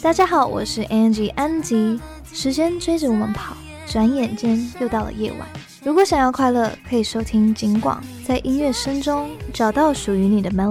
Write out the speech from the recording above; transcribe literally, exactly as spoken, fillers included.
大家好，我是 Angie 安吉。时间追着我们跑，转眼间又到了夜晚。如果想要快乐，可以收听警广，在音乐声中找到属于你的 melody。